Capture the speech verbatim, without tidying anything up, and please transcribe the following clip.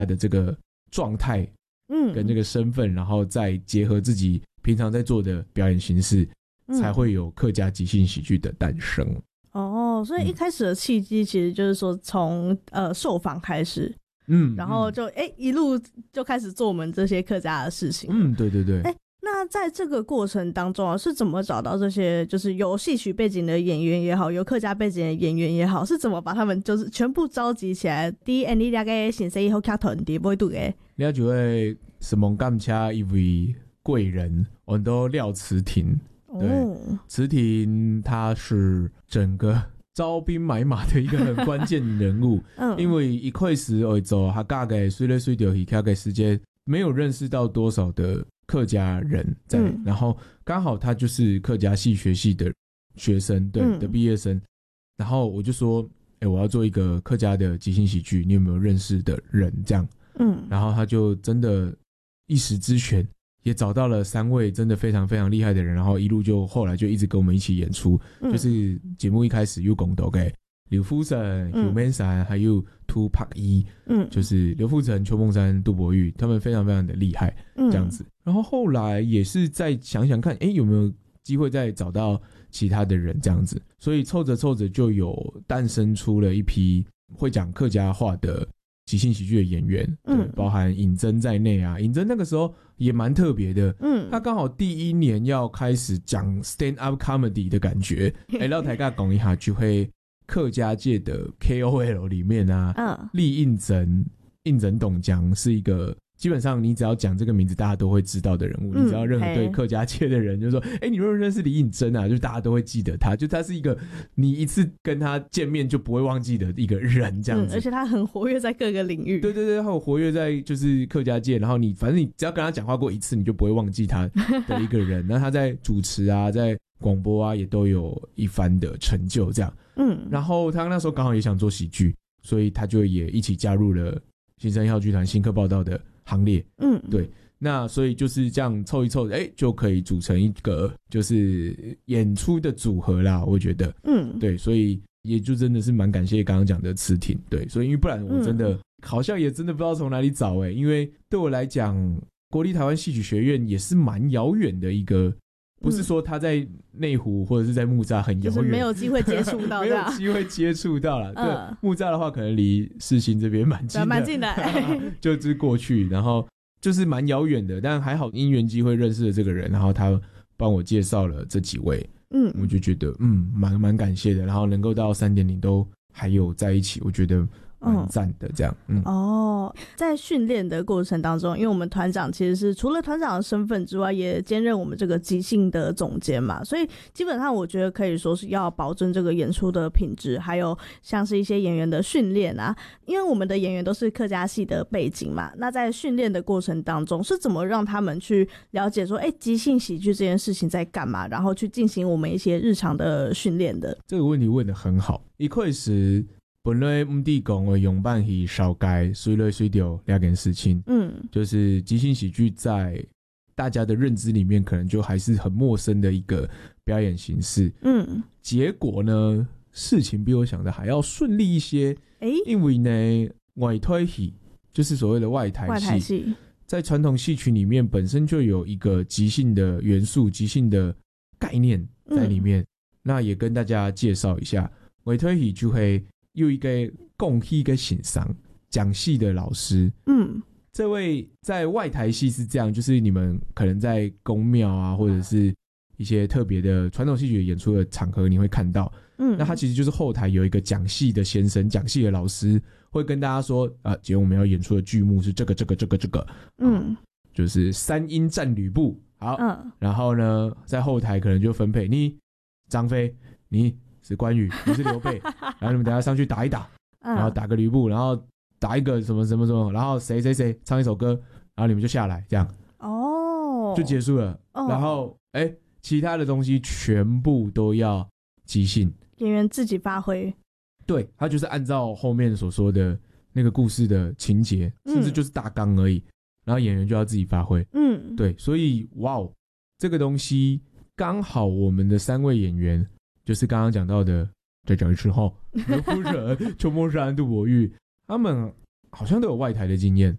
的这个状态，嗯，跟这个身份，然后再结合自己平常在做的表演形式，嗯、才会有客家即兴喜剧的诞生。 哦，所以一开始的契机其实就是说从呃受访开始，嗯，然后就哎、嗯、一路就开始做我们这些客家的事情。 嗯，对对对。 哎，那在这个过程当中啊，是怎么找到这些就是有戏曲背景的演员也好，有客家背景的演员也好，是怎么把他们就是全部召集起来？第一，你大概先生以后剧团伫尾度嘅， 你就会什么感谢一位贵人，我们都廖慈婷。对，哦、慈婷她是整个招兵买马的一个很关键人物，嗯，因为一开始会做他大概随来随到去开个时间，没有认识到多少的客家人在，嗯、然后刚好他就是客家戏学系的学生，对、嗯、的毕业生，然后我就说，哎、欸，我要做一个客家的即兴喜剧，你有没有认识的人？这样，嗯，然后他就真的一时之选。也找到了三位真的非常非常厉害的人，然后一路就后来就一直跟我们一起演出，嗯、就是节目一开始有讲到给刘富城、邱梦山还有涂柏一，嗯，就是刘富城、邱梦山、杜伯玉，他们非常非常的厉害，这样子。嗯、然后后来也是再想想看，哎，有没有机会再找到其他的人这样子，所以凑着凑着就有诞生出了一批会讲客家话的即兴喜剧的演员，对，嗯、包含尹真在内啊。尹真那个时候也蛮特别的，嗯，他刚好第一年要开始讲 stand up comedy 的感觉，哎，然后台尬讲一下就会客家界的 K O L 里面啊，嗯，厉应真、应真董江是一个。基本上你只要讲这个名字大家都会知道的人物，嗯、你只要任何对客家界的人就说哎、欸，你认不认识李应真啊，就大家都会记得他，就他是一个你一次跟他见面就不会忘记的一个人这样子， 嗯、而且他很活跃在各个领域， 对对对，他有活跃在就是客家界，然后你反正你只要跟他讲话过一次你就不会忘记他的一个人那他在主持啊在广播啊也都有一番的成就这样，嗯，然后他那时候刚好也想做喜剧，所以他就也一起加入了新生一号剧团新客报道的行列，嗯，对，那所以就是这样凑一凑，哎、欸，就可以组成一个就是演出的组合啦。我觉得，嗯，对，所以也就真的是蛮感谢刚刚讲的慈婷，对，所以因为不然我真的、嗯、好像也真的不知道从哪里找哎、欸，因为对我来讲，国立台湾戏曲学院也是蛮遥远的一个。不是说他在内湖或者是在木栅很遥远， 就是没有机会接触到， 没有机会接触到了。对，嗯、木栅的话可能离世新这边蛮近的， 蛮近的， 就只过去，然后就是蛮遥远的，但还好因缘机会认识了这个人，然后他帮我介绍了这几位，嗯，我就觉得嗯蛮蛮感谢的，然后能够到三点零都还有在一起，我觉得。蛮赞的这样，嗯哦，在训练的过程当中，因为我们团长其实是除了团长的身份之外，也兼任我们这个即兴的总监嘛，所以基本上我觉得可以说是要保证这个演出的品质，还有像是一些演员的训练啊，因为我们的演员都是客家系的背景嘛，那在训练的过程当中是怎么让他们去了解说，哎，即兴喜剧这件事情在干嘛，然后去进行我们一些日常的训练的？ 这个问题问得很好，一开始。本来唔地讲的用办去烧街，随来随到两件事情，嗯，就是即兴喜剧在大家的认知里面，可能就还是很陌生的一个表演形式，嗯，结果呢，事情比我想的还要顺利一些，哎、欸，因为呢，外台戏就是所谓的外台戏，外台戏在传统戏曲里面本身就有一个即兴的元素、即兴的概念在里面，嗯、那也跟大家介绍一下，外台戏就会。有一个共戏跟欣赏讲戏的老师，嗯，这位在外台戏是这样，就是你们可能在宫庙啊，或者是一些特别的传统戏曲演出的场合，你会看到，嗯，那他其实就是后台有一个讲戏的先生，讲戏的老师会跟大家说，啊，今天我们要演出的剧目是这个这个这个这个，嗯，就是三英战吕布，好，嗯，然后呢，在后台可能就分配你张飞，你。是关羽，你是刘备，然后你们等一下上去打一打，嗯、然后打个吕布，然后打一个什么什么什么，然后谁谁谁唱一首歌，然后你们就下来，这样哦，就结束了。哦、然后哎、欸，其他的东西全部都要即兴， 演员自己发挥。 对，他就是按照后面所说的那个故事的情节，嗯、甚至就是大纲而已，然后演员就要自己发挥。嗯，对，所以哇哦，这个东西刚好我们的三位演员。就是刚刚讲到的，再讲一次后，刘福成、邱梦山、杜伯玉，他们好像都有外台的经验，